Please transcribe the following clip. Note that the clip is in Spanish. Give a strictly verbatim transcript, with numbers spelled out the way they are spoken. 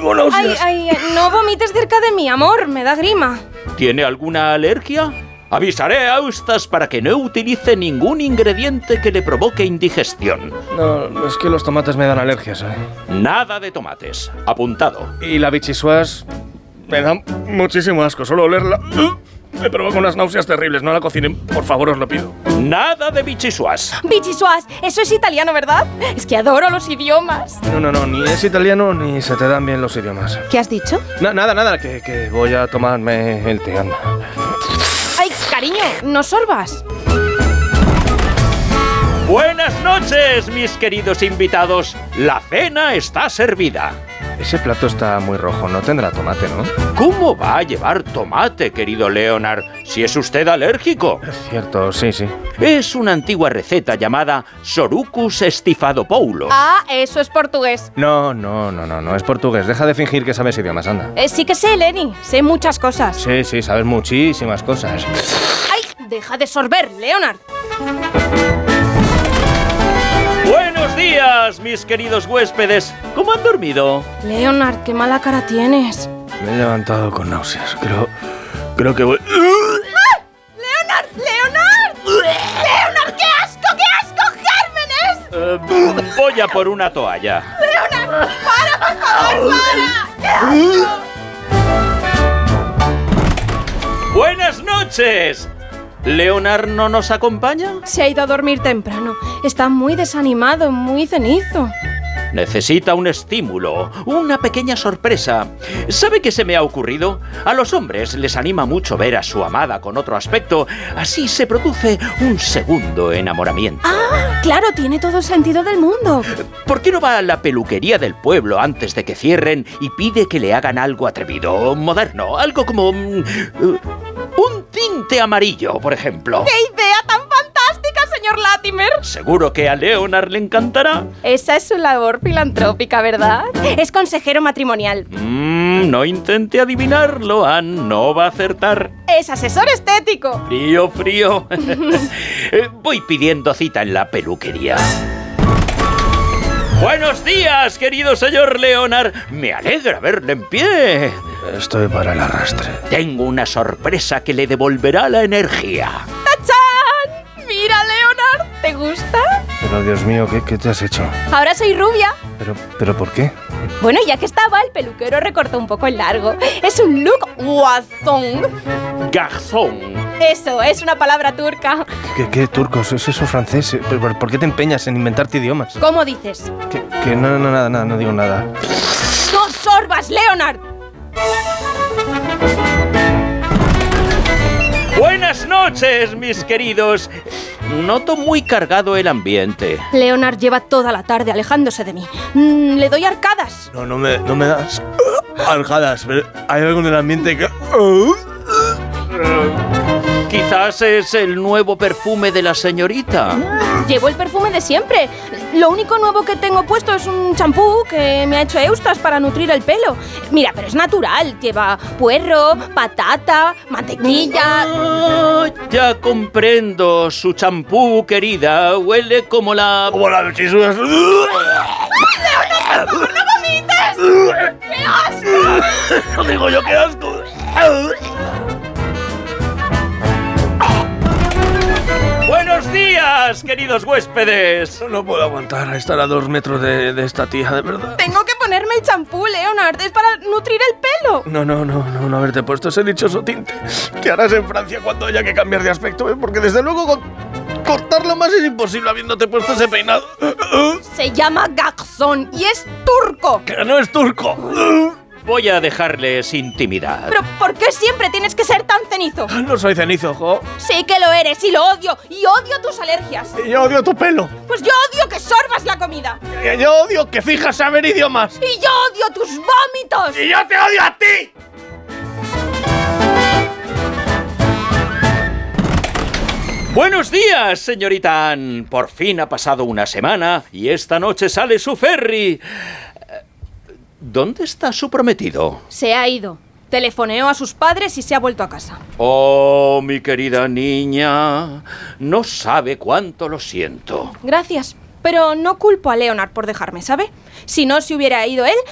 tengo náuseas. Ay, ay, no vomites cerca de mí, amor, me da grima. ¿Tiene alguna alergia? Avisaré a Eustace para que no utilice ningún ingrediente que le provoque indigestión. No, es que los tomates me dan alergias, ¿eh? Nada de tomates. Apuntado. Y la bichisuas me da muchísimo asco. Solo olerla me provoca unas náuseas terribles. No la cocinen, por favor, os lo pido. Nada de bichisuas. Bichisuas, eso es italiano, ¿verdad? Es que adoro los idiomas. No, no, no, ni es italiano ni se te dan bien los idiomas. ¿Qué has dicho? Na- nada, nada, que, que voy a tomarme el té, anda. Ay, cariño, no sorbas. Buenas noches, mis queridos invitados. La cena está servida. Ese plato está muy rojo, no tendrá tomate, ¿no? ¿Cómo va a llevar tomate, querido Leonard, si es usted alérgico? Es cierto, sí, sí. Es una antigua receta llamada Sorucus Stifadopoulos. Ah, eso es portugués. No, no, no, no, no es portugués. Deja de fingir que sabes idiomas, anda. Eh, sí que sé, Lenny, sé muchas cosas. Sí, sí, sabes muchísimas cosas. Ay, deja de sorber, Leonard. Buenos días, mis queridos huéspedes. ¿Cómo han dormido? Leonard, qué mala cara tienes. Me he levantado con náuseas. Creo, creo que voy... ¡Ah! ¡Leonard! ¡Leonard! ¡Leonard, qué asco, qué asco! ¡Gérmenes! Eh, voy a por una toalla. ¡Leonard! ¡Para, por favor, para! ¡Qué asco! Buenas noches. ¿Leonard no nos acompaña? Se ha ido a dormir temprano. Está muy desanimado, muy cenizo. Necesita un estímulo, una pequeña sorpresa. ¿Sabe qué se me ha ocurrido? A los hombres les anima mucho ver a su amada con otro aspecto. Así se produce un segundo enamoramiento. Ah, claro, tiene todo el sentido del mundo. ¿Por qué no va a la peluquería del pueblo antes de que cierren y pide que le hagan algo atrevido, moderno? Algo como... mm, uh, un tinte amarillo, por ejemplo. ¡Qué idea tan fantástica, señor Latimer! Seguro que a Leonard le encantará. Esa es su labor filantrópica, ¿verdad? Es consejero matrimonial. Mm, no intente adivinarlo, Anne. No va a acertar. Es asesor estético. Frío, frío. Eh, Voy pidiendo cita en la peluquería. Buenos días, querido señor Leonard. Me alegra verle en pie. Estoy para el arrastre. Tengo una sorpresa que le devolverá la energía. ¡Tachán! Mira, Leonard, ¿te gusta? Pero Dios mío, ¿qué, qué te has hecho? Ahora soy rubia. Pero, pero ¿por qué? Bueno, ya que estaba, el peluquero recortó un poco el largo. Es un look guasón. Garzón. Eso, es una palabra turca. ¿Qué, qué turcos? ¿Es eso francés? ¿Pero por, por qué te empeñas en inventarte idiomas? ¿Cómo dices? Que, que no, no, nada, nada, no digo nada. ¡No sorbas, Leonard! Buenas noches, mis queridos. Noto muy cargado el ambiente. Leonard lleva toda la tarde alejándose de mí. Mm, le doy arcadas. No, no me, no me das arcadas, pero hay algo en el ambiente que... Quizás es el nuevo perfume de la señorita. Llevo el perfume de siempre. Lo único nuevo que tengo puesto es un champú que me ha hecho Eustace para nutrir el pelo. Mira, pero es natural. Lleva puerro, patata, mantequilla... Ah, ya comprendo. Su champú, querida, huele como la... Como la bichisuas. ¡No vomites! ¡Qué asco! No digo yo, qué asco. ¡Buenos días, queridos huéspedes! No puedo aguantar estar a dos metros de, de esta tía, de verdad. Tengo que ponerme el champú, Leonard. Es para nutrir el pelo. No, no, no, no, no haberte puesto ese dichoso tinte. ¿Qué harás en Francia cuando haya que cambiar de aspecto? ¿Eh? Porque desde luego con- cortarlo más es imposible habiéndote puesto ese peinado. Se llama Garzón y es turco. ¡Que no es turco! Voy a dejarles intimidad. ¿Pero por qué siempre tienes que ser tan cenizo? No soy cenizo, jo. Sí que lo eres y lo odio. Y odio tus alergias. Y yo odio tu pelo. Pues yo odio que sorbas la comida. Y yo odio que fijas saber idiomas. Y yo odio tus vómitos. Y yo te odio a ti. Buenos días, señorita Anne. Por fin ha pasado una semana y esta noche sale su ferry. ¿Dónde está su prometido? Se ha ido. Telefoneó a sus padres y se ha vuelto a casa. Oh, mi querida niña, no sabe cuánto lo siento. Gracias. Pero no culpo a Leonard por dejarme, ¿sabe? Si no se hubiera ido él,